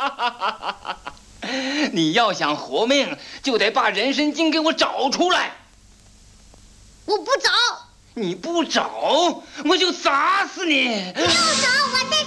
你要想活命，就得把人参精给我找出来。 我不找。 你不找，我就砸死你！ 不找，我